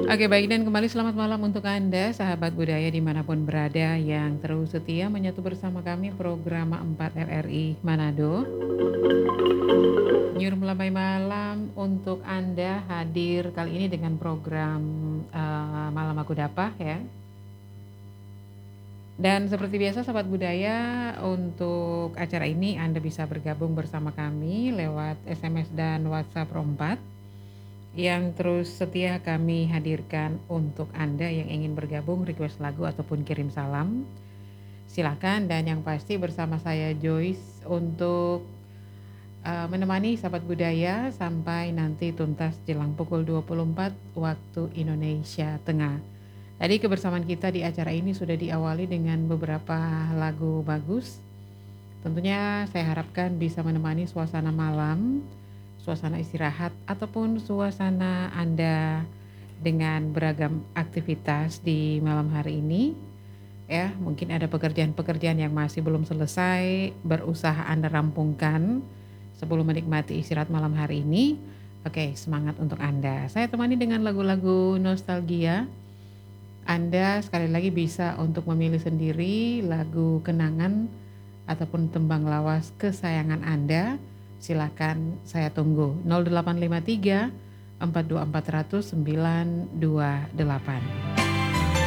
Oke baik dan kembali selamat malam untuk Anda sahabat budaya dimanapun berada yang terus setia menyatu bersama kami program 4 RRI Manado. Nyur melambai malam untuk Anda hadir kali ini dengan program Malam Aku Dapah ya. Dan seperti biasa sahabat budaya untuk acara ini Anda bisa bergabung bersama kami lewat SMS dan WhatsApp Rompat yang terus setia kami hadirkan untuk Anda yang ingin bergabung, request lagu ataupun kirim salam. Silakan dan yang pasti bersama saya Joyce untuk menemani sahabat budaya sampai nanti tuntas jelang pukul 24 waktu Indonesia Tengah. Tadi kebersamaan kita di acara ini sudah diawali dengan beberapa lagu bagus. Tentunya saya harapkan bisa menemani suasana malam, suasana istirahat ataupun suasana Anda dengan beragam aktivitas di malam hari ini. Ya, mungkin ada pekerjaan-pekerjaan yang masih belum selesai, berusaha Anda rampungkan sebelum menikmati istirahat malam hari ini. Oke, semangat untuk Anda. Saya temani dengan lagu-lagu nostalgia. Anda sekali lagi bisa untuk memilih sendiri lagu kenangan ataupun tembang lawas kesayangan Anda. Silakan saya tunggu 0853 424 928.